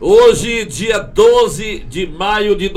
Hoje, dia 12 de maio de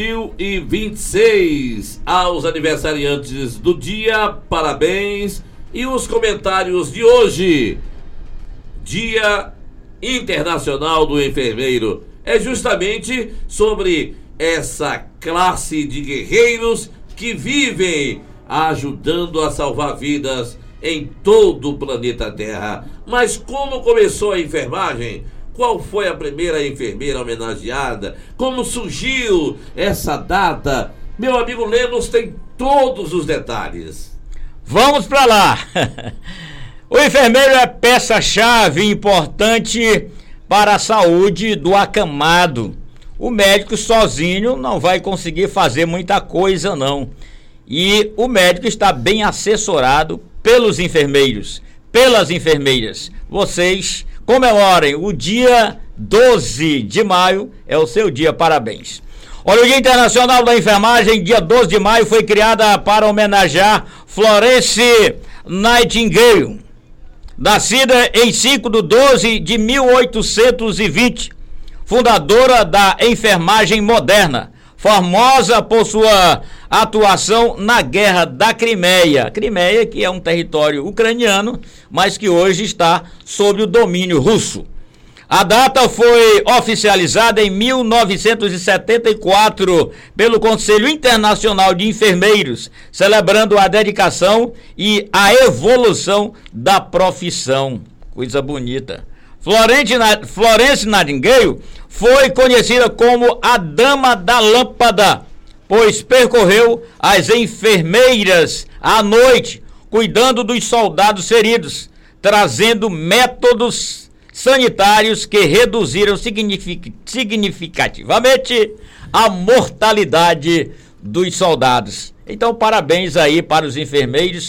2026, aos aniversariantes do dia, parabéns. E os comentários de hoje, Dia Internacional do Enfermeiro, é justamente sobre essa classe de guerreiros que vivem ajudando a salvar vidas em todo o planeta Terra. Mas como começou a enfermagem? Qual foi a primeira enfermeira homenageada? Como surgiu essa data? Meu amigo Lemos tem todos os detalhes. Vamos para lá. O enfermeiro é peça-chave importante para a saúde do acamado. O médico sozinho não vai conseguir fazer muita coisa, não. E o médico está bem assessorado pelos enfermeiros, pelas enfermeiras. Vocês comemorem o dia 12 de maio, é o seu dia, parabéns. Olha, o Dia Internacional da Enfermagem, dia 12 de maio, foi criada para homenagear Florence Nightingale, nascida em 5/12/1820, fundadora da enfermagem moderna, famosa por sua atuação na Guerra da Crimeia, que é um território ucraniano, mas que hoje está sob o domínio russo. A data foi oficializada em 1974 pelo Conselho Internacional de Enfermeiros, celebrando a dedicação e a evolução da profissão. Coisa bonita. Florence Nightingale foi conhecida como a Dama da Lâmpada, pois percorreu as enfermeiras à noite, cuidando dos soldados feridos, trazendo métodos sanitários que reduziram significativamente a mortalidade dos soldados. Então, parabéns aí para os enfermeiros